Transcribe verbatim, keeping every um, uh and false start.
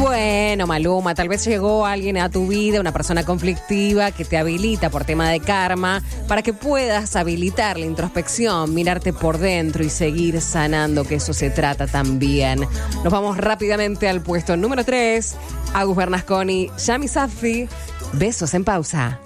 Bueno, Maluma, tal vez llegó alguien a tu vida, una persona conflictiva que te habilita por tema de karma para que puedas habilitar la introspección, mirarte por dentro y seguir sanando, que eso se trata también. Nos vamos rápidamente al puesto número tres. Agus Bernasconi, Yami Safi, Besos en Pausa.